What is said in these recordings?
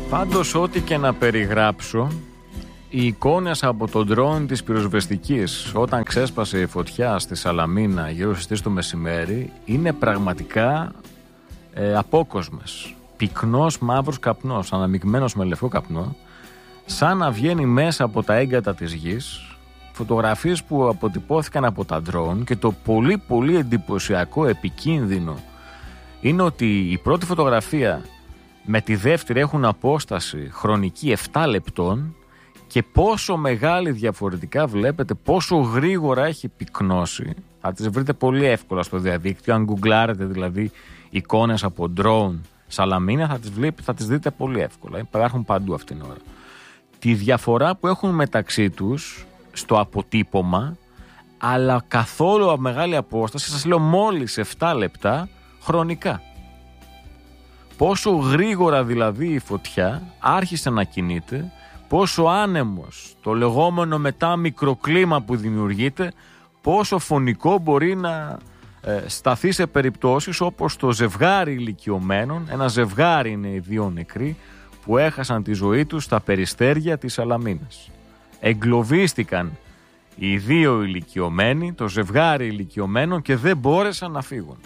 Πάντως ό,τι και να περιγράψω, οι εικόνες από τον ντρόουν της πυροσβεστικής όταν ξέσπασε η φωτιά στη Σαλαμίνα γύρω στις 3 το μεσημέρι είναι πραγματικά απόκοσμες. Πυκνός μαύρος καπνός, αναμειγμένος με λευκό καπνό, σαν να βγαίνει μέσα από τα έγκατα της γης. Φωτογραφίες που αποτυπώθηκαν από τα ντρόουν, και το πολύ πολύ εντυπωσιακό, επικίνδυνο είναι ότι η πρώτη φωτογραφία με τη δεύτερη έχουν απόσταση χρονική 7 λεπτών και πόσο μεγάλη διαφορετικά βλέπετε, πόσο γρήγορα έχει πυκνώσει. Θα τις βρείτε πολύ εύκολα στο διαδίκτυο, αν γκουγκλάρετε δηλαδή εικόνες από ντρόουν Σαλαμίνα θα τις δείτε πολύ εύκολα, υπάρχουν παντού αυτήν την ώρα. Τη διαφορά που έχουν μεταξύ τους στο αποτύπωμα, αλλά καθόλου μεγάλη απόσταση, σας λέω μόλις 7 λεπτά χρονικά. Πόσο γρήγορα δηλαδή η φωτιά άρχισε να κινείται, πόσο άνεμος, το λεγόμενο μετά μικροκλίμα που δημιουργείται, πόσο φωνικό μπορεί να σταθεί σε περιπτώσεις όπως το ζευγάρι ηλικιωμένων. Ένα ζευγάρι είναι οι 2 νεκροί που έχασαν τη ζωή τους στα περιστέρια της Σαλαμίνας. Εγκλωβίστηκαν οι 2 ηλικιωμένοι, το ζευγάρι ηλικιωμένων, και δεν μπόρεσαν να φύγουν.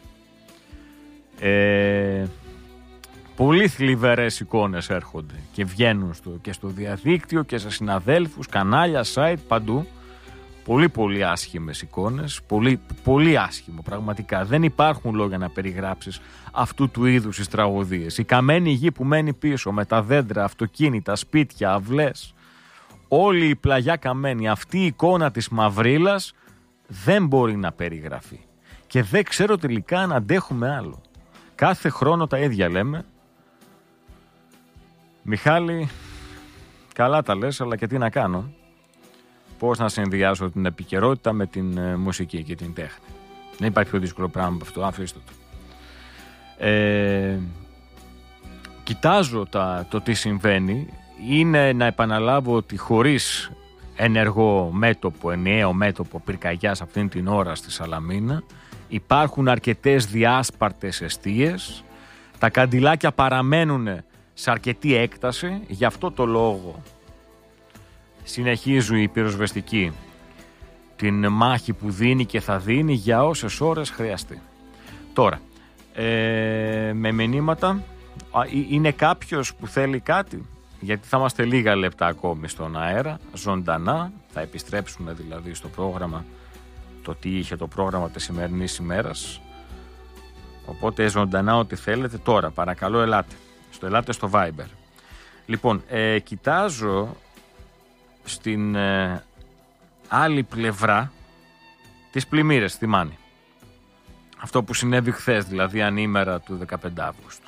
Πολύ θλιβερές εικόνες έρχονται και βγαίνουν και στο διαδίκτυο και σε συναδέλφους, κανάλια, site, παντού. Πολύ πολύ άσχημες εικόνες, πολύ άσχημο πραγματικά. Δεν υπάρχουν λόγια να περιγράψεις αυτού του είδους τις τραγωδίες. Η καμένη γη που μένει πίσω με τα δέντρα, αυτοκίνητα, σπίτια, αυλές, όλη η πλαγιά καμένη, αυτή η εικόνα της μαυρίλας δεν μπορεί να περιγραφεί. Και δεν ξέρω τελικά αν αντέχουμε άλλο. Κάθε χρόνο τα ίδια λέμε. Μιχάλη, καλά τα λες, αλλά και τι να κάνω. Πώς να συνδυάσω την επικαιρότητα με την μουσική και την τέχνη. Δεν υπάρχει πιο δύσκολο πράγμα από αυτό, αφήστε το. Κοιτάζω το τι συμβαίνει. Είναι να επαναλάβω ότι χωρίς ενεργό μέτωπο, ενιαίο μέτωπο πυρκαγιάς αυτήν την ώρα στη Σαλαμίνα, υπάρχουν αρκετές διάσπαρτες εστίες. Τα καντιλάκια παραμένουν σε αρκετή έκταση. Γι' αυτό το λόγο συνεχίζει η πυροσβεστική την μάχη που δίνει και θα δίνει για όσες ώρες χρειαστεί. Τώρα, με μηνύματα, είναι κάποιος που θέλει κάτι, γιατί θα είμαστε λίγα λεπτά ακόμη στον αέρα, ζωντανά, θα επιστρέψουμε δηλαδή στο πρόγραμμα, το τι είχε το πρόγραμμα της σημερινής ημέρας. Οπότε ζωντανά ό,τι θέλετε τώρα, παρακαλώ ελάτε στο Viber. Λοιπόν, κοιτάζω στην άλλη πλευρά τις πλημμύρες στη Μάνη. Αυτό που συνέβη χθες, δηλαδή ανήμερα του 15 Αύγουστου.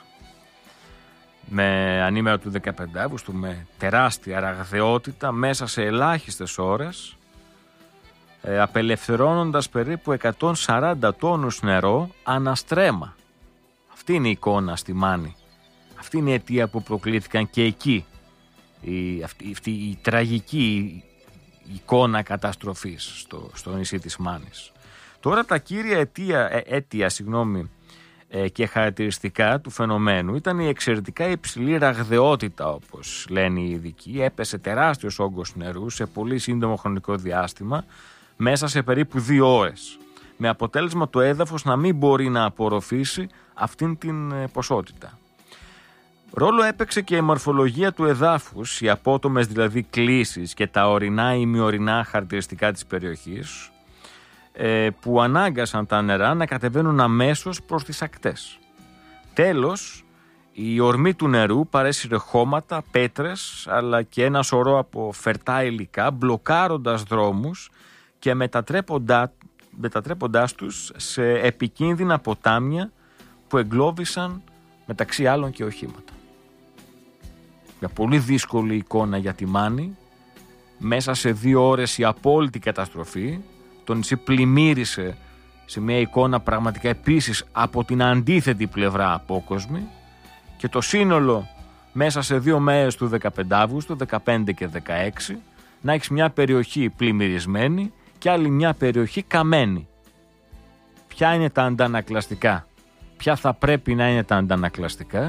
Ανήμερα του 15 Αύγουστου με τεράστια ραγδαιότητα μέσα σε ελάχιστες ώρες, απελευθερώνοντας περίπου 140 τόνους νερό αναστρέμα. Αυτή είναι η εικόνα στη Μάνη. Αυτή είναι η αιτία που προκλήθηκαν και εκεί. Αυτή η τραγική εικόνα καταστροφής στο νησί της Μάνης. Τώρα τα κύρια αίτια και χαρακτηριστικά του φαινομένου ήταν η εξαιρετικά υψηλή ραγδαιότητα, όπως λένε οι ειδικοί. Έπεσε τεράστιος όγκος νερού σε πολύ σύντομο χρονικό διάστημα, μέσα σε περίπου 2 ώρες. Με αποτέλεσμα το έδαφος να μην μπορεί να απορροφήσει αυτήν την ποσότητα. Ρόλο έπαιξε και η μορφολογία του εδάφους, οι απότομες δηλαδή κλίσεις και τα ορεινά ή μη ορεινά χαρακτηριστικά της περιοχής, που ανάγκασαν τα νερά να κατεβαίνουν αμέσως προς τις ακτές. Τέλος, η ορμή του νερού παρέσυρε χώματα, πέτρες, αλλά και ένα σωρό από φερτά υλικά, μπλοκάροντας δρόμους και μετατρέποντάς τους σε επικίνδυνα ποτάμια που εγκλώβησαν μεταξύ άλλων και οχήματα. Μια πολύ δύσκολη εικόνα για τη Μάνη. Μέσα σε 2 ώρες η απόλυτη καταστροφή. Το νησί πλημμύρισε σε μια εικόνα πραγματικά επίσης από την αντίθετη πλευρά απόκοσμη, και το σύνολο μέσα σε 2 μέρες του 15 Αύγουστου, 15 και 16, να έχεις μια περιοχή πλημμυρισμένη και άλλη μια περιοχή καμένη. Ποια είναι τα αντανακλαστικά? Ποια θα πρέπει να είναι τα αντανακλαστικά?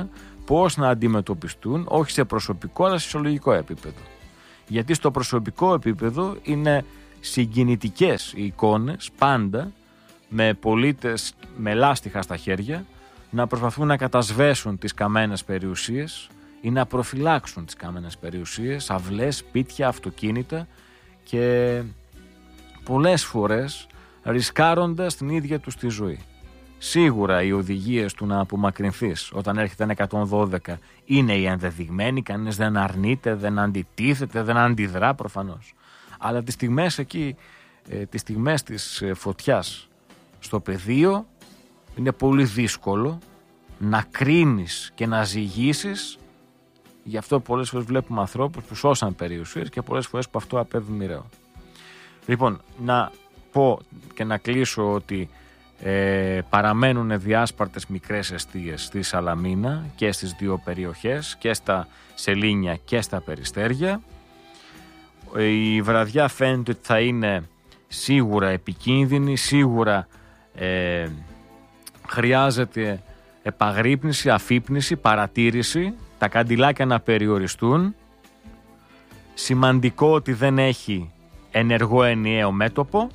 πώς να αντιμετωπιστούν, όχι σε προσωπικό αλλά σε συλλογικό επίπεδο. Γιατί στο προσωπικό επίπεδο είναι συγκινητικές οι εικόνες πάντα, με πολίτες με λάστιχα στα χέρια να προσπαθούν να κατασβέσουν τις καμένες περιουσίες ή να προφυλάξουν τις καμένες περιουσίες, αυλές, σπίτια, αυτοκίνητα, και πολλές φορές ρισκάροντας την ίδια τους τη ζωή. Σίγουρα οι οδηγίες του να απομακρυνθείς όταν έρχεται ένα 112 είναι οι ενδεδειγμένοι, κανείς δεν αρνείται, δεν αντιτίθεται, δεν αντιδρά προφανώς. Αλλά τις στιγμές εκεί, τις στιγμές της φωτιάς στο πεδίο, είναι πολύ δύσκολο να κρίνεις και να ζυγίσεις. Γι' αυτό πολλές φορές βλέπουμε ανθρώπους που σώσαν περιουσίες και πολλές φορές που αυτό απέβει μοιραίο. Λοιπόν, να πω και να κλείσω ότι παραμένουν διάσπαρτες μικρές εστίες στη Σαλαμίνα και στις δύο περιοχές, και στα Σελήνια και στα Περιστέρια. Η βραδιά φαίνεται ότι θα είναι σίγουρα επικίνδυνη, σίγουρα χρειάζεται επαγρύπνηση, αφύπνιση, παρατήρηση, τα καντιλάκια να περιοριστούν. Σημαντικό ότι δεν έχει ενεργό ενιαίο μέτωπο,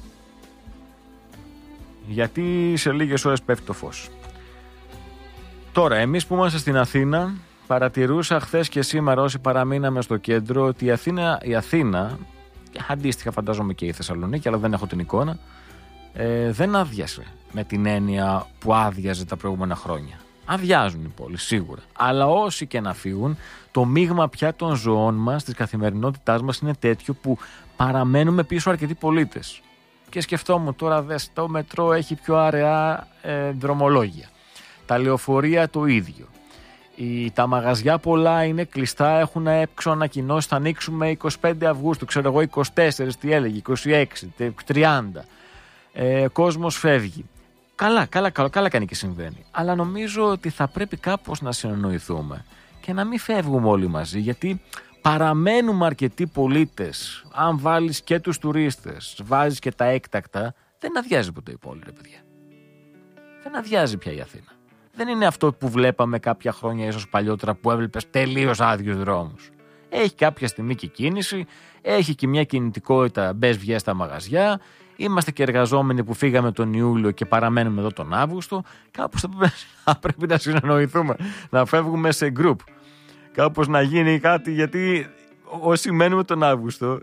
γιατί σε λίγες ώρες πέφτει το φως. Τώρα, εμείς που είμαστε στην Αθήνα, παρατηρούσα χθες και σήμερα όσοι παραμείναμε στο κέντρο ότι η Αθήνα, αντίστοιχα φαντάζομαι και η Θεσσαλονίκη, αλλά δεν έχω την εικόνα, δεν άδειασε με την έννοια που άδειαζε τα προηγούμενα χρόνια. Αδειάζουν οι πόλεις σίγουρα, αλλά όσοι και να φύγουν, το μείγμα πια των ζωών μας, της καθημερινότητάς μας, είναι τέτοιο που παραμένουμε πίσω αρκετοί πολίτες. Και σκεφτόμουν τώρα, το μετρό έχει πιο αραιά δρομολόγια, τα λεωφορεία το ίδιο, τα μαγαζιά πολλά είναι κλειστά, έχουν έξω ανακοινώσει θα ανοίξουμε 25 Αυγούστου, ξέρω εγώ 24, τι έλεγε, 26, 30, κόσμος φεύγει. Καλά κάνει και συμβαίνει. Αλλά νομίζω ότι θα πρέπει κάπως να συνεννοηθούμε και να μην φεύγουμε όλοι μαζί, γιατί παραμένουμε αρκετοί πολίτες. Αν βάλεις και τους τουρίστες, βάζεις και τα έκτακτα, δεν αδειάζει ποτέ η πόλη, ρε παιδιά. Δεν αδειάζει πια η Αθήνα. Δεν είναι αυτό που βλέπαμε κάποια χρόνια, ίσως παλιότερα, που έβλεπες τελείως άδειους δρόμους. Έχει κάποια στιγμή και κίνηση, έχει και μια κινητικότητα, μπες βγες στα μαγαζιά. Είμαστε και εργαζόμενοι που φύγαμε τον Ιούλιο και παραμένουμε εδώ τον Αύγουστο. Κάπως θα πρέπει να συνεννοηθούμε, να φεύγουμε σε group. Κάπως να γίνει κάτι, γιατί όσοι μένουμε τον Αύγουστο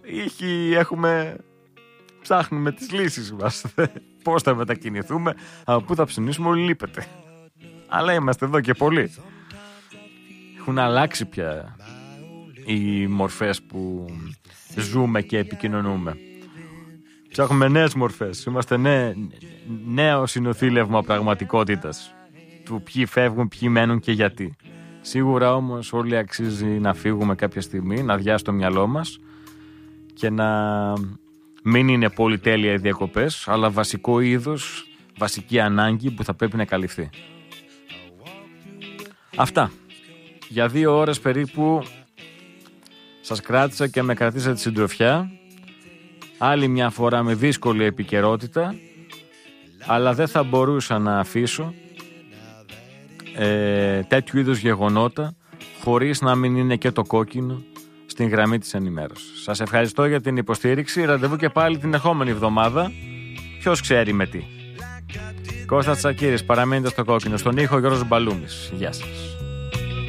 ψάχνουμε τις λύσεις μας. Πώς θα μετακινηθούμε, από πού θα ψηνίσουμε, όλοι λείπετε. Αλλά είμαστε εδώ και πολλοί. Έχουν αλλάξει πια οι μορφές που ζούμε και επικοινωνούμε. Ψάχνουμε νέες μορφές. Είμαστε νέο συνοθήλευμα πραγματικότητας, του ποιοι φεύγουν, ποιοι μένουν και γιατί. Σίγουρα όμως όλοι αξίζει να φύγουμε κάποια στιγμή, να αδειάσει το μυαλό μας και να μην είναι πολυτέλεια οι διακοπές, αλλά βασικό είδος, βασική ανάγκη που θα πρέπει να καλυφθεί. Αυτά. Για 2 ώρες περίπου σας κράτησα και με κρατήσατε συντροφιά. Άλλη μια φορά με δύσκολη επικαιρότητα, αλλά δεν θα μπορούσα να αφήσω τέτοιου είδους γεγονότα χωρίς να μην είναι και το κόκκινο στην γραμμή της ενημέρωσης. Σας ευχαριστώ για την υποστήριξη. Ραντεβού και πάλι την ερχόμενη εβδομάδα. Ποιος ξέρει με τι. Κώστας Τσακύρης, παραμείνετε στο κόκκινο. Στον ήχο Γιώργος Μπαλούμης. Γεια σας.